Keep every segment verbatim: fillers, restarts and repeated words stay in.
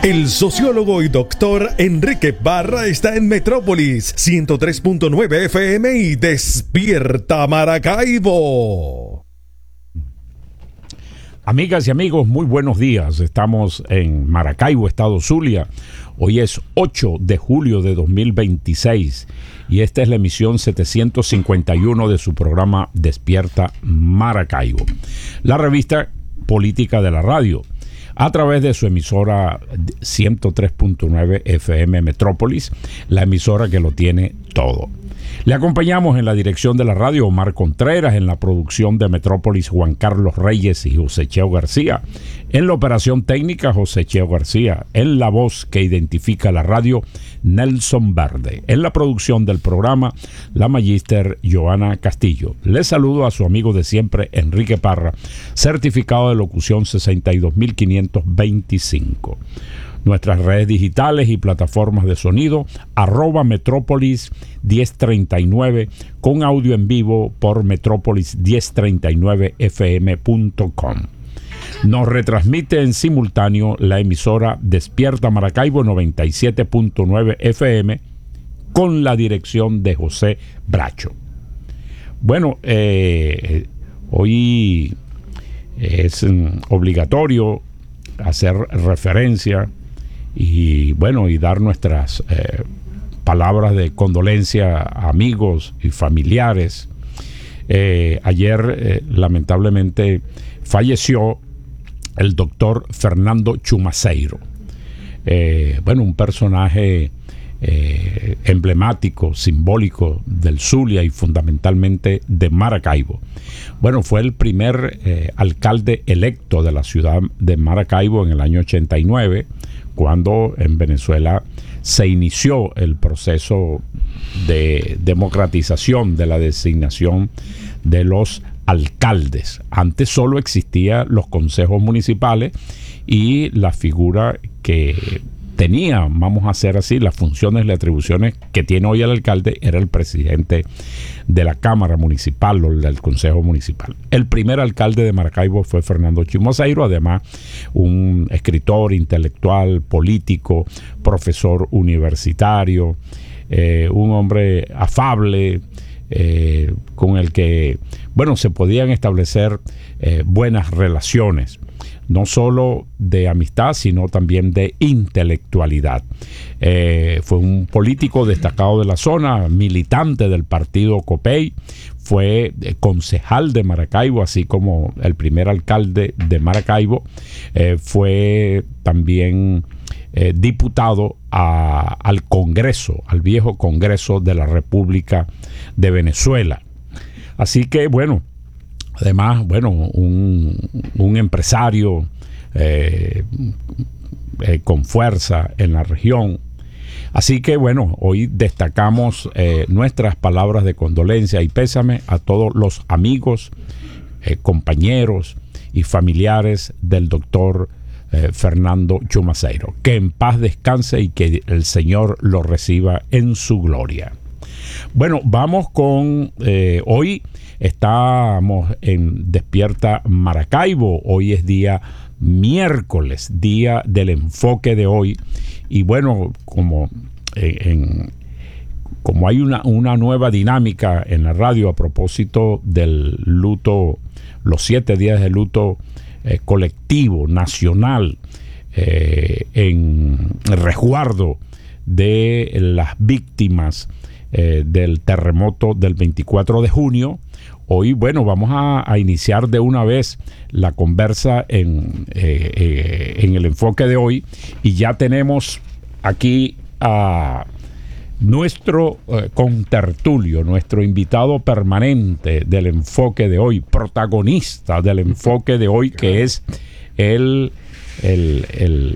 El sociólogo y doctor Enrique Parra está en Metrópolis ciento tres punto nueve F M y Despierta Maracaibo. Amigas y amigos, muy buenos días. Estamos en Maracaibo, Estado Zulia. Hoy es ocho de julio de dos mil veintiséis y esta es la emisión setecientos cincuenta y uno de su programa Despierta Maracaibo, la revista política de la radio, a través de su emisora ciento tres punto nueve F M Metrópolis, la emisora que lo tiene todo. Le acompañamos en la dirección de la radio Omar Contreras, en la producción de Metrópolis Juan Carlos Reyes y José Cheo García, en la operación técnica José Cheo García, en la voz que identifica la radio Nelson Verde, en la producción del programa la magíster Joana Castillo. Le saludo a su amigo de siempre Enrique Parra, certificado de locución sesenta y dos mil quinientos veinticinco. Nuestras redes digitales y plataformas de sonido, arroba Metrópolis diez treinta y nueve, con audio en vivo por metrópolis diez treinta y nueve F M punto com. Nos retransmite en simultáneo la emisora Despierta Maracaibo noventa y siete punto nueve F M con la dirección de José Bracho. Bueno, eh, hoy es obligatorio hacer referencia y bueno, y dar nuestras eh, palabras de condolencia a amigos y familiares. Eh, ayer, eh, lamentablemente, falleció el doctor Fernando Chumaceiro. Eh, bueno, un personaje eh, emblemático, simbólico del Zulia y fundamentalmente de Maracaibo. Bueno, fue el primer eh, alcalde electo de la ciudad de Maracaibo en el año ochenta y nueve, cuando en Venezuela se inició el proceso de democratización de la designación de los alcaldes. Antes solo existían los consejos municipales y la figura que tenía, vamos a hacer así, las funciones y las atribuciones que tiene hoy el alcalde era el presidente de la Cámara Municipal o del Consejo Municipal. El primer alcalde de Maracaibo fue Fernando Chumaceiro, además un escritor, intelectual, político, profesor universitario, eh, un hombre afable, eh, con el que, bueno, se podían establecer eh, buenas relaciones, no solo de amistad, sino también de intelectualidad. Eh, fue un político destacado de la zona, militante del partido Copey, fue eh, concejal de Maracaibo, así como el primer alcalde de Maracaibo. Eh, fue también eh, diputado a, al Congreso, al viejo Congreso de la República de Venezuela. Así que, bueno, además, bueno, un, un empresario eh, eh, con fuerza en la región. Así que, bueno, hoy destacamos eh, nuestras palabras de condolencia y pésame a todos los amigos, eh, compañeros y familiares del doctor eh, Fernando Chumaceiro. Que en paz descanse y que el Señor lo reciba en su gloria. Bueno, vamos con eh, hoy. Estamos en Despierta Maracaibo. Hoy es día miércoles, día del enfoque de hoy. Y bueno, como, eh, en, como hay una, una nueva dinámica en la radio a propósito del luto, los siete días de luto eh, colectivo, nacional, eh, en resguardo de las víctimas eh, del terremoto del veinticuatro de junio. Hoy, bueno, vamos a, a iniciar de una vez la conversa en, eh, eh, en el enfoque de hoy, y ya tenemos aquí a nuestro eh, contertulio, nuestro invitado permanente del enfoque de hoy, protagonista del enfoque de hoy, que es el, el, el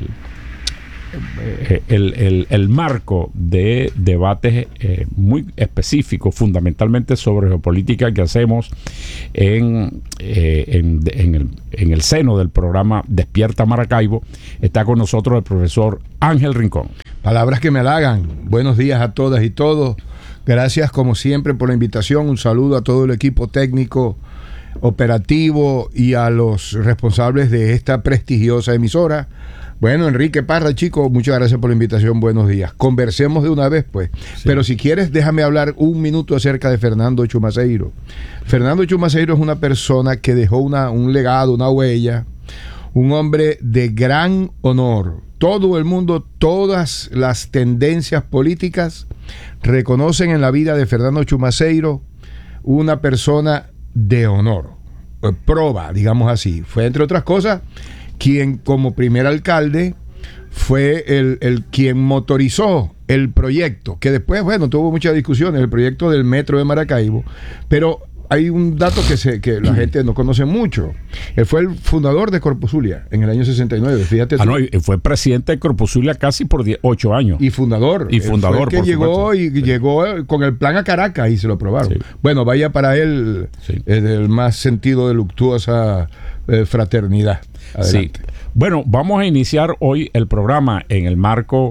El, el, el marco de debates eh, muy específicos, fundamentalmente sobre geopolítica, que hacemos en, eh, en, en, el, en el seno del programa Despierta Maracaibo. Está con nosotros el profesor Ángel Rincón. Palabras que me halagan. Buenos días a todas y todos. Gracias como siempre por la invitación. Un saludo a todo el equipo técnico, operativo y a los responsables de esta prestigiosa emisora. Bueno, Enrique Parra, chico, muchas gracias por la invitación. Buenos días. Conversemos de una vez, pues. Sí. Pero si quieres, déjame hablar un minuto acerca de Fernando Chumaceiro. Fernando Chumaceiro es una persona que dejó una, un legado, una huella, un hombre de gran honor. Todo el mundo, todas las tendencias políticas reconocen en la vida de Fernando Chumaceiro una persona de honor. Proba, digamos así. Fue, entre otras cosas, quien como primer alcalde fue el, el quien motorizó el proyecto, que después, bueno, tuvo muchas discusiones, el proyecto del metro de Maracaibo, pero hay un dato que, se, que la gente no conoce mucho. Él fue el fundador de Corpozulia en el año sesenta y nueve, fíjate. Ah, no, fue presidente de Corpozulia casi por ocho años. Y fundador. Y fundador, fue el que por llegó supuesto. y llegó con el plan a Caracas y se lo aprobaron. Sí. Bueno, vaya para él sí. eh, el más sentido de luctuosa eh, fraternidad. Adelante. Sí. Bueno, vamos a iniciar hoy el programa en el marco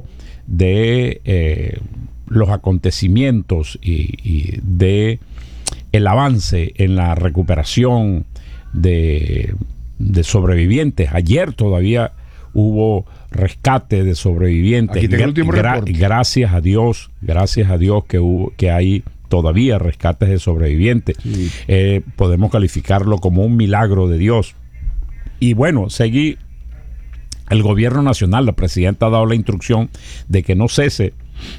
de eh, los acontecimientos y, y de el avance en la recuperación de, de sobrevivientes. Ayer todavía hubo rescate de sobrevivientes. Aquí tengo el último Gra- reporte. Gracias a Dios, gracias a Dios que hubo, que hay todavía rescates de sobrevivientes. Sí. Eh, podemos calificarlo como un milagro de Dios. Y bueno, seguí. El gobierno nacional, la presidenta ha dado la instrucción de que no cese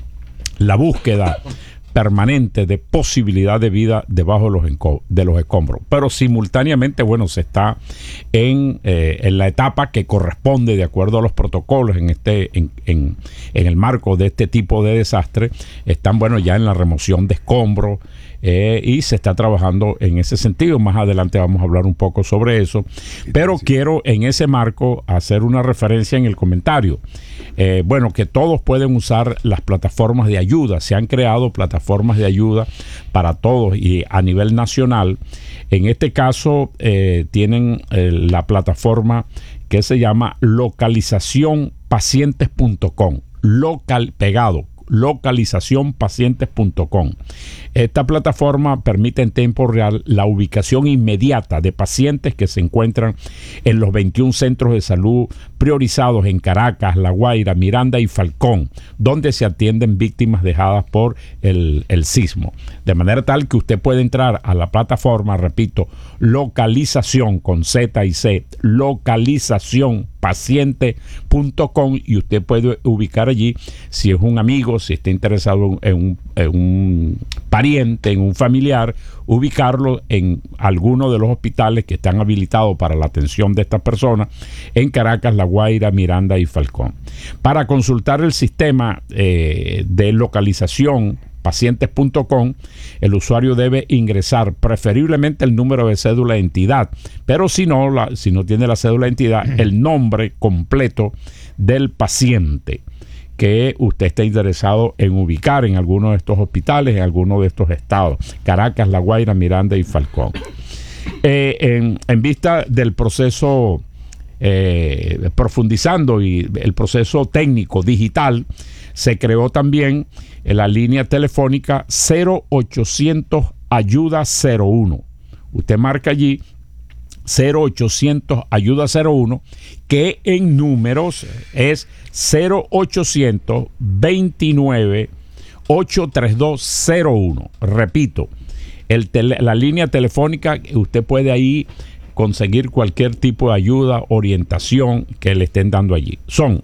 la búsqueda permanente de posibilidad de vida debajo de los, enco- de los escombros. Pero simultáneamente, bueno, se está en, eh, en la etapa que corresponde de acuerdo a los protocolos en este en, en, en el marco de este tipo de desastre. Están, bueno, ya en la remoción de escombros eh, y se está trabajando en ese sentido. Más adelante vamos a hablar un poco sobre eso. Pero quiero en ese marco hacer una referencia en el comentario. Eh, bueno, que todos pueden usar las plataformas de ayuda. Se han creado plataformas de ayuda para todos y a nivel nacional. En este caso eh, tienen eh, la plataforma que se llama localización pacientes punto com. Local, pegado. localización pacientes punto com. Esta plataforma permite en tiempo real la ubicación inmediata de pacientes que se encuentran en los veintiún centros de salud priorizados en Caracas, La Guaira, Miranda y Falcón, donde se atienden víctimas dejadas por el, el sismo. De manera tal que usted puede entrar a la plataforma, repito, localización con Z y C, localización paciente punto com, y usted puede ubicar allí si es un amigo, si está interesado en un, en un pariente, en un familiar, ubicarlo en alguno de los hospitales que están habilitados para la atención de estas personas en Caracas, La Guaira, Miranda y Falcón. Para consultar el sistema eh, de localización pacientes punto com, el usuario debe ingresar preferiblemente el número de cédula de entidad, pero si no, la, si no tiene la cédula de entidad, el nombre completo del paciente que usted esté interesado en ubicar en alguno de estos hospitales, en alguno de estos estados, Caracas, La Guaira, Miranda y Falcón. Eh, en, en vista del proceso, eh, profundizando y el proceso técnico digital, se creó también la línea telefónica cero ochocientos ayuda cero uno. Usted marca allí cero ochocientos ayuda cero uno, que en números es cero ochocientos veintinueve ochocientos treinta y dos cero uno. Repito, el tele, la línea telefónica, usted puede ahí conseguir cualquier tipo de ayuda, orientación que le estén dando allí. Son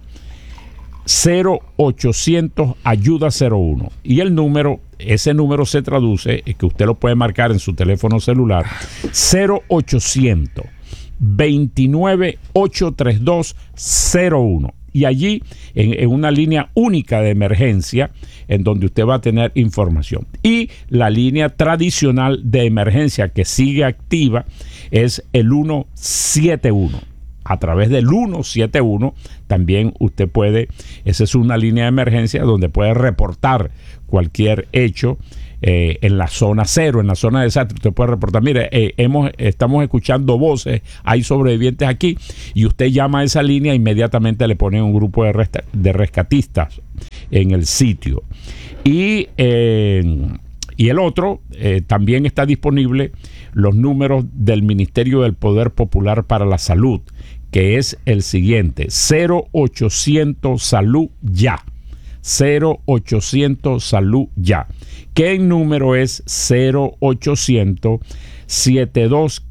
cero ochocientos ayuda cero uno, y el número, ese número se traduce, es que usted lo puede marcar en su teléfono celular, cero ochocientos veintinueve ochocientos treinta y dos cero uno, y allí en, en una línea única de emergencia en donde usted va a tener información. Y la línea tradicional de emergencia que sigue activa es el ciento setenta y uno. A través del ciento setenta y uno también usted puede, esa es una línea de emergencia donde puede reportar cualquier hecho eh, en la zona cero, en la zona de desastre. Usted puede reportar, mire, eh, hemos, estamos escuchando voces, hay sobrevivientes aquí, y usted llama a esa línea e inmediatamente le pone un grupo de, resta- de rescatistas en el sitio. Y, eh, y el otro, eh, también está disponible los números del Ministerio del Poder Popular para la Salud, que es el siguiente: cero ochocientos Salud Ya. cero ochocientos Salud Ya. Que el número es cero ochocientos setenta y dos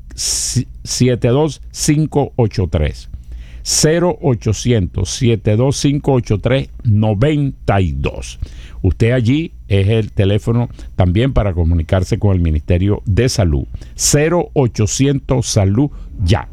cinco ocho tres. cero ochocientos setenta y dos cinco ocho tres noventa y dos. Usted allí es el teléfono también para comunicarse con el Ministerio de Salud. cero ochocientos Salud Ya.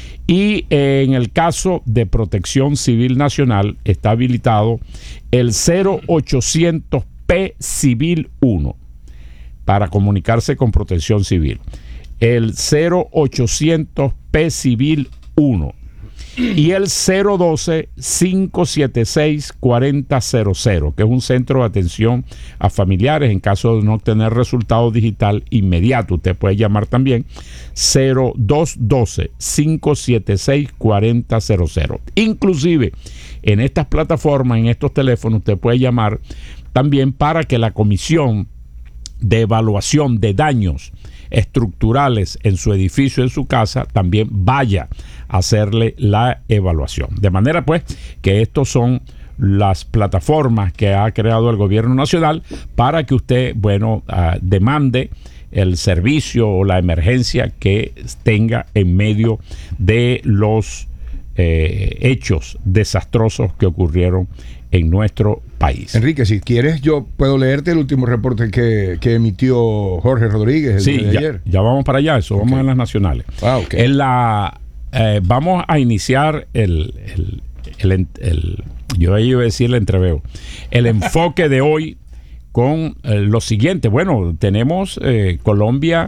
Y eh, en el caso de Protección Civil Nacional está habilitado el cero ochocientos P Civil uno para comunicarse con Protección Civil. El cero ochocientos P Civil uno. Y el cero doce cinco setenta y seis cuarenta cero cero, que es un centro de atención a familiares en caso de no obtener resultado digital inmediato. Usted puede llamar también cero dos doce cinco setenta y seis cuarenta cero cero. Inclusive en estas plataformas, en estos teléfonos, usted puede llamar también para que la comisión de evaluación de daños estructurales en su edificio, en su casa, también vaya a hacerle la evaluación. De manera pues que estos son las plataformas que ha creado el gobierno nacional para que usted, bueno, uh, demande el servicio o la emergencia que tenga en medio de los eh, hechos desastrosos que ocurrieron en nuestro país. Enrique, si quieres, yo puedo leerte el último reporte que, que emitió Jorge Rodríguez el sí, día de ya, ayer. Ya vamos para allá, eso, okay. Vamos en las nacionales. Ah, okay. En la, eh, vamos a iniciar el, el, el, el yo iba a decir el entreveo, el enfoque de hoy con eh, lo siguiente. Bueno, tenemos eh, Colombia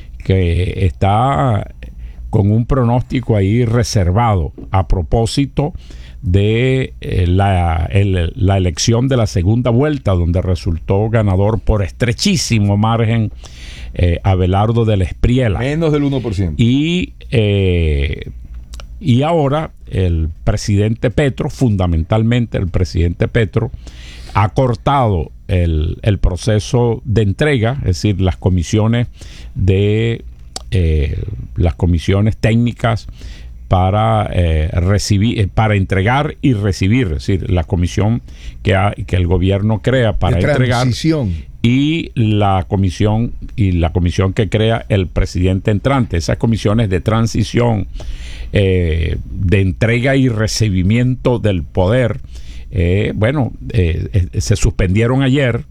que está con un pronóstico ahí reservado a propósito de eh, la, el, la elección de la segunda vuelta, donde resultó ganador por estrechísimo margen eh, Abelardo del Espriella. Menos del uno por ciento. Y, eh, y ahora el presidente Petro, fundamentalmente el presidente Petro, ha cortado el, el proceso de entrega, es decir, las comisiones de eh, las comisiones técnicas para eh, recibir, para entregar y recibir, es decir, la comisión que, ha, que el gobierno crea para de entregar transición. y la comisión y la comisión que crea el presidente entrante. Esas comisiones de transición, eh, de entrega y recibimiento del poder, eh, bueno, eh, eh, se suspendieron ayer.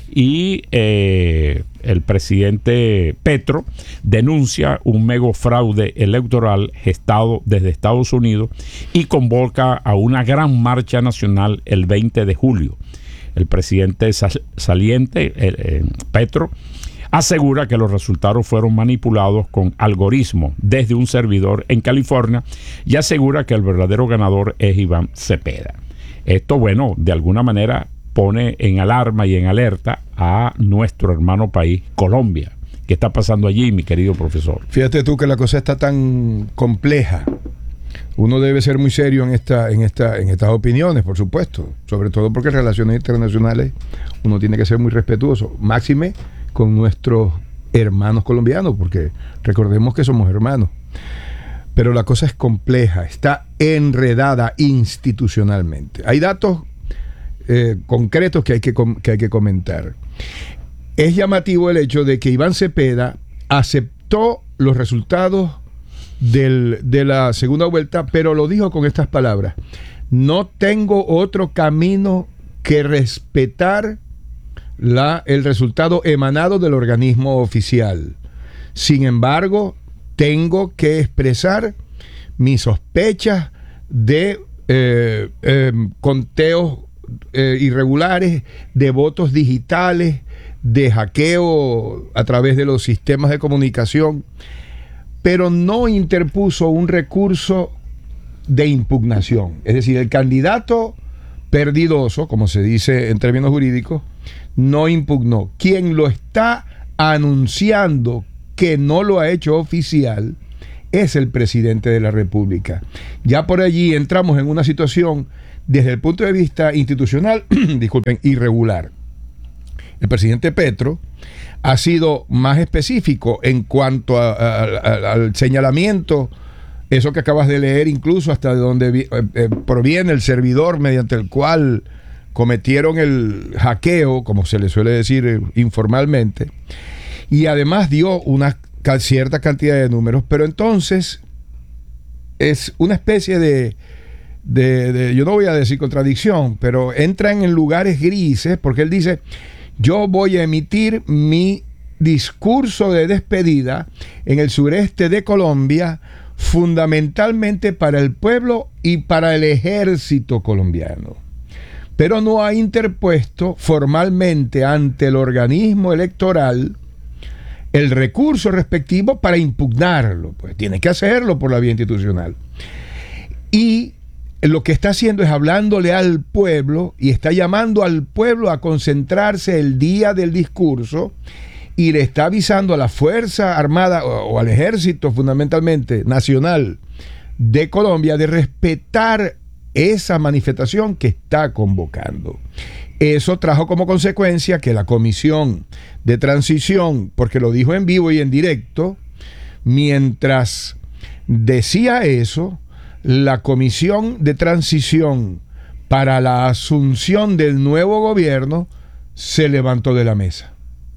Y eh, el presidente Petro denuncia un mega fraude electoral gestado desde Estados Unidos y convoca a una gran marcha nacional el veinte de julio. El presidente saliente, eh, eh, Petro, asegura que los resultados fueron manipulados con algoritmos desde un servidor en California y asegura que el verdadero ganador es Iván Cepeda. Esto, bueno, de alguna manera pone en alarma y en alerta a nuestro hermano país, Colombia. ¿Qué está pasando allí, mi querido profesor? Fíjate tú que la cosa está tan compleja. Uno debe ser muy serio en esta, en esta, en estas opiniones, por supuesto. Sobre todo porque en relaciones internacionales uno tiene que ser muy respetuoso. Máxime con nuestros hermanos colombianos, porque recordemos que somos hermanos. Pero la cosa es compleja, está enredada institucionalmente. Hay datos Eh, concretos que hay que, com- que hay que comentar. Es llamativo el hecho de que Iván Cepeda aceptó los resultados del, de la segunda vuelta, pero lo dijo con estas palabras: no tengo otro camino que respetar la, el resultado emanado del organismo oficial. Sin embargo, tengo que expresar mis sospechas de eh, eh, conteos Eh, irregulares, de votos digitales, de hackeo a través de los sistemas de comunicación, pero no interpuso un recurso de impugnación. Es decir, el candidato perdidoso, como se dice en términos jurídicos, no impugnó. Quien lo está anunciando que no lo ha hecho oficial es el presidente de la República. Ya por allí entramos en una situación desde el punto de vista institucional, disculpen, irregular. El presidente Petro ha sido más específico en cuanto a, a, a, al señalamiento eso que acabas de leer, incluso hasta de donde vi, eh, eh, proviene el servidor mediante el cual cometieron el hackeo, como se le suele decir eh, informalmente, y además dio una ca- cierta cantidad de números, pero entonces es una especie de, de, de, yo no voy a decir contradicción, pero entran en lugares grises, porque él dice, yo voy a emitir mi discurso de despedida en el sureste de Colombia, fundamentalmente para el pueblo y para el ejército colombiano, pero no ha interpuesto formalmente ante el organismo electoral el recurso respectivo para impugnarlo. Pues tiene que hacerlo por la vía institucional. Y lo que está haciendo es hablándole al pueblo y está llamando al pueblo a concentrarse el día del discurso y le está avisando a la Fuerza Armada o, o al Ejército fundamentalmente nacional de Colombia de respetar esa manifestación que está convocando. Eso trajo como consecuencia que la Comisión de Transición, porque lo dijo en vivo y en directo, mientras decía eso, la Comisión de Transición para la asunción del nuevo gobierno se levantó de la mesa.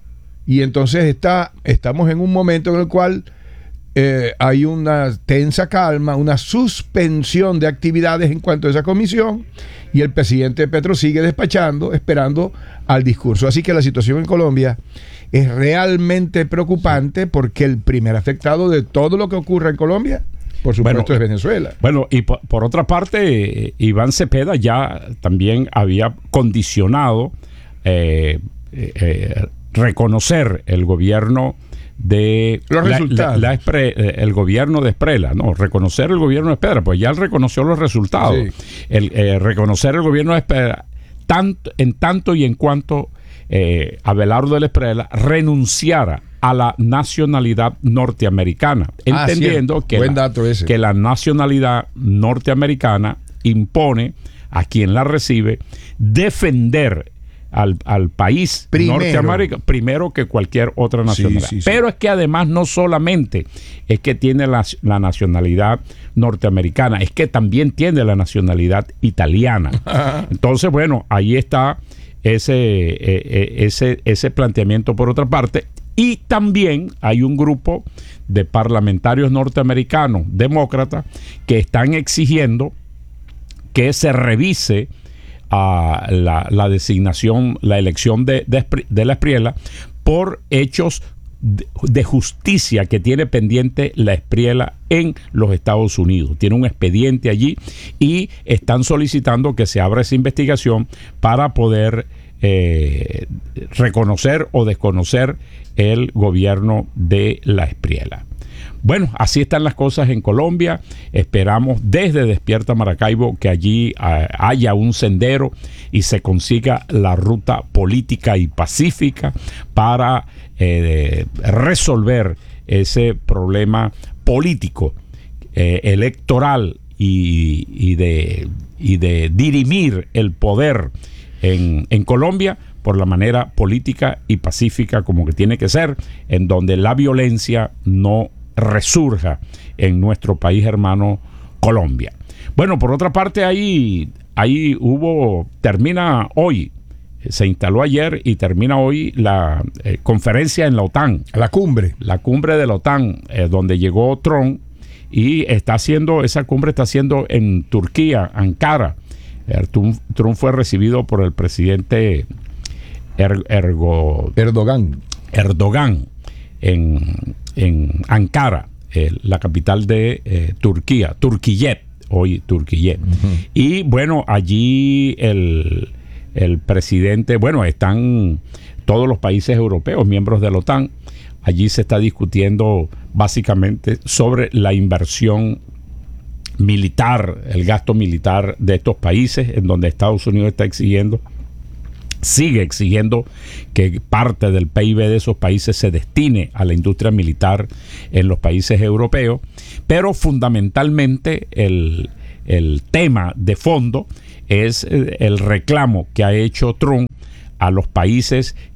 Y entonces está, estamos en un momento en el cual eh, hay una tensa calma, una suspensión de actividades en cuanto a esa comisión, y el presidente Petro sigue despachando, esperando al discurso. Así que la situación en Colombia es realmente preocupante, porque el primer afectado de todo lo que ocurre en Colombia, por supuesto, bueno, es Venezuela. Bueno, y por, por otra parte, Iván Cepeda ya también había condicionado eh, eh, reconocer el gobierno de los la, resultados. La, la Espre, el gobierno de Esprella, no, reconocer el gobierno de Esprella, pues ya él reconoció los resultados. Sí. El, eh, reconocer el gobierno de Esprella, tanto, en tanto y en cuanto eh, Abelardo de Esprella renunciara a la nacionalidad norteamericana, ah, entendiendo que Buen la, dato ese. que la nacionalidad norteamericana impone a quien la recibe defender Al, al país primero. norteamericano primero que cualquier otra nacionalidad. Sí, sí, sí. Pero es que además no solamente es que tiene la, la nacionalidad norteamericana, es que también tiene la nacionalidad italiana. Entonces, bueno, ahí está ese, eh, ese, ese planteamiento por otra parte. Y también hay un grupo de parlamentarios norteamericanos, demócratas, que están exigiendo que se revise a la, la designación, la elección de, de, de la Espriella por hechos de, de justicia que tiene pendiente la Espriella en los Estados Unidos. Tiene un expediente allí y están solicitando que se abra esa investigación para poder eh, reconocer o desconocer el gobierno de la Espriella. Bueno, así están las cosas en Colombia. Esperamos desde Despierta Maracaibo que allí uh, haya un sendero y se consiga la ruta política y pacífica para eh, resolver ese problema político, eh, electoral y, y, de, y de dirimir el poder en, en Colombia por la manera política y pacífica como que tiene que ser, en donde la violencia no resurja en nuestro país hermano Colombia. Bueno, por otra parte, ahí, ahí hubo, termina hoy, se instaló ayer y termina hoy la eh, conferencia en la OTAN. La cumbre. La cumbre de la OTAN, eh, donde llegó Trump, y está haciendo, esa cumbre está haciendo en Turquía, Ankara. Eh, Trump, Trump fue recibido por el presidente er, Ergo, Erdogan. Erdogan en en Ankara, eh, la capital de eh, Turquía, Turquiyet, hoy Turquiyet. Uh-huh. Y bueno, allí el, el presidente, bueno, están todos los países europeos, miembros de la OTAN. Allí se está discutiendo básicamente sobre la inversión militar, el gasto militar de estos países, en donde Estados Unidos está exigiendo sigue exigiendo que parte del P I B de esos países se destine a la industria militar en los países europeos, pero fundamentalmente el, el tema de fondo es el reclamo que ha hecho Trump a los países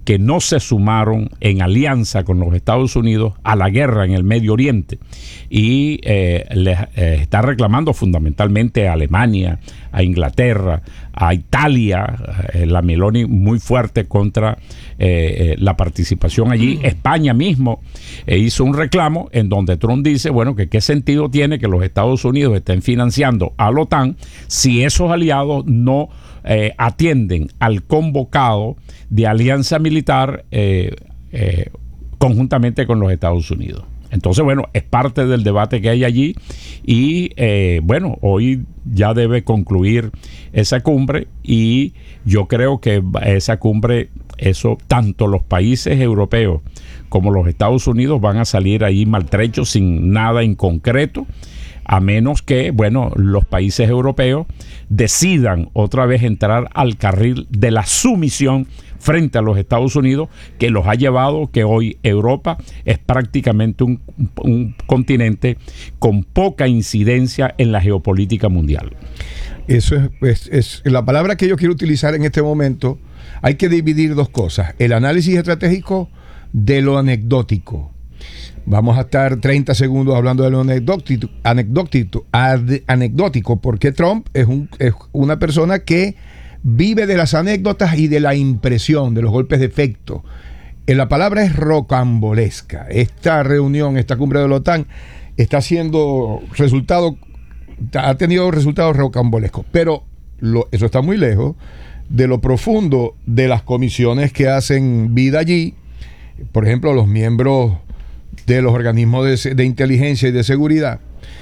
que no se sumaron en alianza con los Estados Unidos a la guerra en el Medio Oriente, y eh, les eh, está reclamando fundamentalmente a Alemania, a Inglaterra, a Italia, eh, la Meloni muy fuerte contra eh, eh, la participación allí. Mm. España mismo eh, hizo un reclamo en donde Trump dice, bueno, que qué sentido tiene que los Estados Unidos estén financiando a la OTAN si esos aliados no eh, atienden al convocado de alianza militar eh, eh, conjuntamente con los Estados Unidos. Entonces, bueno, es parte del debate que hay allí y, eh, bueno, hoy ya debe concluir esa cumbre y yo creo que esa cumbre, eso, tanto los países europeos como los Estados Unidos van a salir ahí maltrechos sin nada en concreto, a menos que, bueno, los países europeos decidan otra vez entrar al carril de la sumisión frente a los Estados Unidos, que los ha llevado que hoy Europa es prácticamente un, un continente con poca incidencia en la geopolítica mundial. Eso es, es, es la palabra que yo quiero utilizar en este momento. Hay que dividir dos cosas: el análisis estratégico de lo anecdótico. Vamos a estar treinta segundos hablando de lo anecdótico, anecdótico, ad, anecdótico porque Trump es, un, es una persona que vive de las anécdotas y de la impresión, de los golpes de efecto. Eh, la palabra es rocambolesca. Esta reunión, esta cumbre de la OTAN, está haciendo resultado, ha tenido resultados rocambolescos, pero lo, eso está muy lejos de lo profundo de las comisiones que hacen vida allí. Por ejemplo, los miembros de los organismos de, de inteligencia y de seguridad.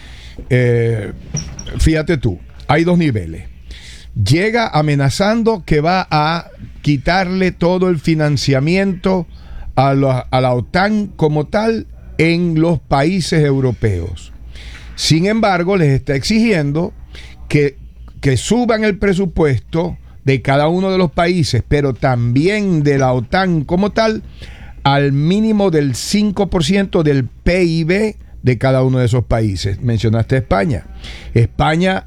Eh, fíjate tú, hay dos niveles. Llega amenazando que va a quitarle todo el financiamiento a la, a la OTAN como tal en los países europeos. Sin embargo, les está exigiendo que, que suban el presupuesto de cada uno de los países, pero también de la OTAN como tal, al mínimo del cinco por ciento del P I B de cada uno de esos países. Mencionaste España. España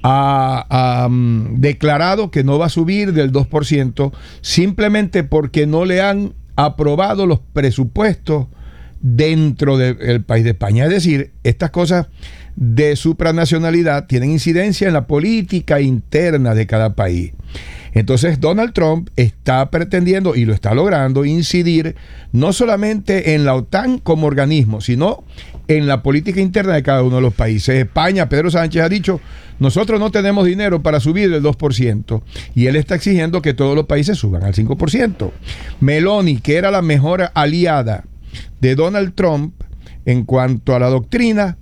ha, ha um, declarado que no va a subir del dos por ciento simplemente porque no le han aprobado los presupuestos dentro del país de España. Es decir, estas cosas de supranacionalidad tienen incidencia en la política interna de cada país. Entonces Donald Trump está pretendiendo, y lo está logrando, incidir no solamente en la OTAN como organismo, sino en la política interna de cada uno de los países. España, Pedro Sánchez ha dicho, nosotros no tenemos dinero para subir el dos por ciento, y él está exigiendo que todos los países suban al cinco por ciento. Meloni, que era la mejor aliada de Donald Trump en cuanto a la doctrina,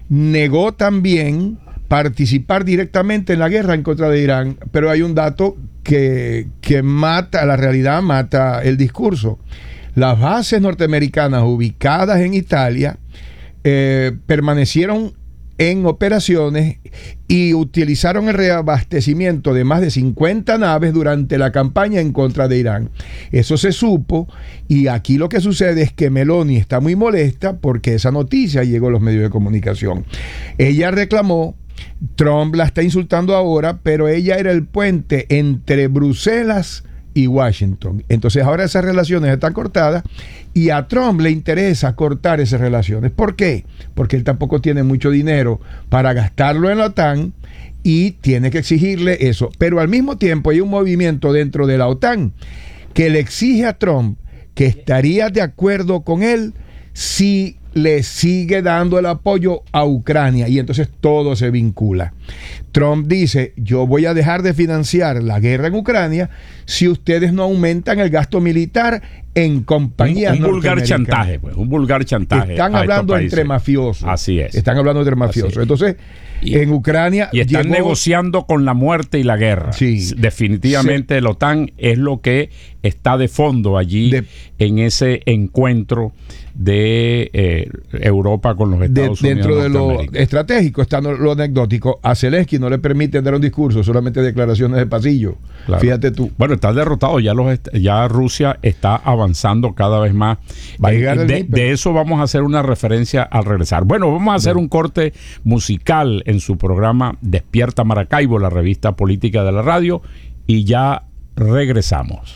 negó también participar directamente en la guerra en contra de Irán, pero hay un dato que, que mata, la realidad mata el discurso. Las bases norteamericanas ubicadas en Italia eh, permanecieron en operaciones y utilizaron el reabastecimiento de más de cincuenta naves durante la campaña en contra de Irán. Eso se supo, y aquí lo que sucede es que Meloni está muy molesta porque esa noticia llegó a los medios de comunicación. Ella reclamó, Trump la está insultando ahora, pero ella era el puente entre Bruselas y Washington. Entonces ahora esas relaciones están cortadas y a Trump le interesa cortar esas relaciones. ¿Por qué? Porque él tampoco tiene mucho dinero para gastarlo en la OTAN y tiene que exigirle eso. Pero al mismo tiempo hay un movimiento dentro de la OTAN que le exige a Trump que estaría de acuerdo con él si le sigue dando el apoyo a Ucrania, y entonces todo se vincula. Trump dice, yo voy a dejar de financiar la guerra en Ucrania si ustedes no aumentan el gasto militar en compañías un, un vulgar chantaje, pues, un vulgar chantaje. Están hablando entre mafiosos. Así es. Están hablando entre mafiosos. Entonces, y, en Ucrania y están llegó, negociando con la muerte y la guerra. Sí, definitivamente sí. La OTAN es lo que está de fondo allí de, en ese encuentro de eh, Europa con los Estados de, Unidos. Dentro de lo estratégico está lo anecdótico. A Zelensky no le permiten dar un discurso, solamente declaraciones de pasillo. Claro. Fíjate tú. Bueno, está derrotado, ya los ya Rusia está avanzando cada vez más. Va a llegar eh, el de, de eso vamos a hacer una referencia al regresar. Bueno, vamos a hacer un corte musical en su programa Despierta Maracaibo, la revista política de la radio, y ya regresamos.